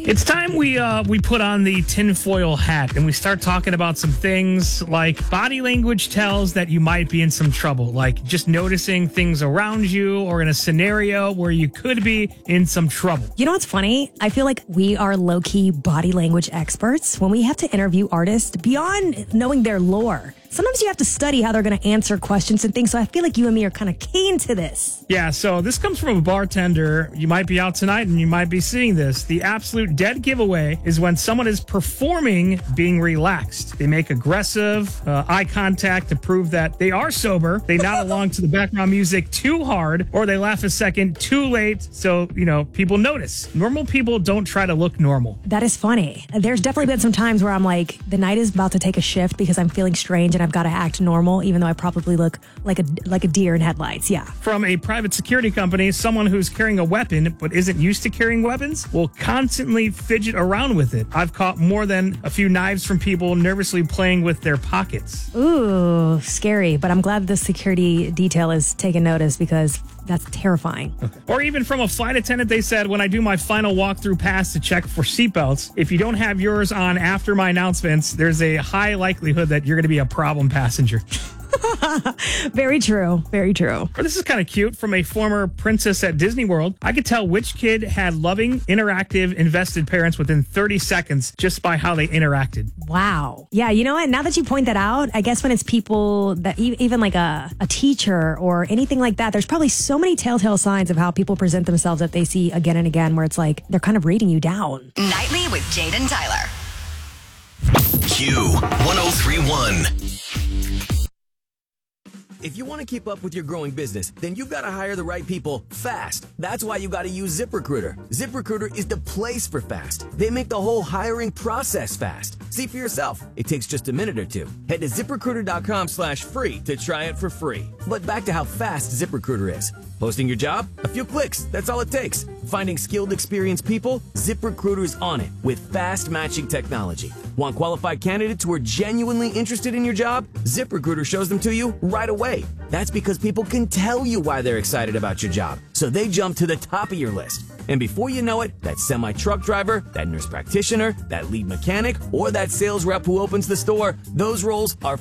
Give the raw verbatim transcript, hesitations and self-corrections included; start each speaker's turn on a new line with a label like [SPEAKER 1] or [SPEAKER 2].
[SPEAKER 1] It's time we uh, we put on the tinfoil hat and we start talking about some things like body language tells that you might be in some trouble, like just noticing things around you or in a scenario where you could be in some trouble.
[SPEAKER 2] You know what's funny? I feel like we are low-key body language experts when we have to interview artists beyond knowing their lore. Sometimes you have to study how they're going to answer questions and things, so I feel like you and me are kind of keen to this.
[SPEAKER 1] Yeah, so this comes from a bartender. You might be out tonight and you might be seeing this. The absolute dead giveaway is when someone is performing being relaxed. They make aggressive uh, eye contact to prove that they are sober. They nod along to the background music too hard, or they laugh a second too late, so, you know, people notice. Normal people don't try to look normal.
[SPEAKER 2] That is funny. There's definitely been some times where I'm like, the night is about to take a shift because I'm feeling strange and I've got to act normal, even though I probably look like a like a deer in headlights. Yeah.
[SPEAKER 1] From a private security company, someone who's carrying a weapon but isn't used to carrying weapons will constantly fidget around with it. I've caught more than a few knives from people nervously playing with their pockets.
[SPEAKER 2] Ooh, scary. But I'm glad the security detail is taking notice because that's terrifying.
[SPEAKER 1] Okay. Or even from a flight attendant, they said, when I do my final walkthrough pass to check for seatbelts, if you don't have yours on after my announcements, there's a high likelihood that you're going to be a problem passenger.
[SPEAKER 2] Very true. Very true.
[SPEAKER 1] Or this is kind of cute. From a former princess at Disney World, I could tell which kid had loving, interactive, invested parents within thirty seconds just by how they interacted.
[SPEAKER 2] Wow. Yeah, you know what? Now that you point that out, I guess when it's people that e- even like a, a teacher or anything like that, there's probably so many telltale signs of how people present themselves that they see again and again where it's like they're kind of reading you down.
[SPEAKER 3] Nightly with Jaden Tyler.
[SPEAKER 4] Q one oh three one.
[SPEAKER 5] If you want to keep up with your growing business, then you've got to hire the right people fast. That's why you got to use ZipRecruiter. ZipRecruiter is the place for fast. They make the whole hiring process fast. See for yourself. It takes just a minute or two. Head to ZipRecruiter.com slash free to try it for free. But back to how fast ZipRecruiter is. Posting your job? A few clicks. That's all it takes. Finding skilled, experienced people? ZipRecruiter's on it with fast matching technology. Want qualified candidates who are genuinely interested in your job? ZipRecruiter shows them to you right away. That's because people can tell you why they're excited about your job, so they jump to the top of your list. And before you know it, that semi-truck driver, that nurse practitioner, that lead mechanic, or that sales rep who opens the store, those roles are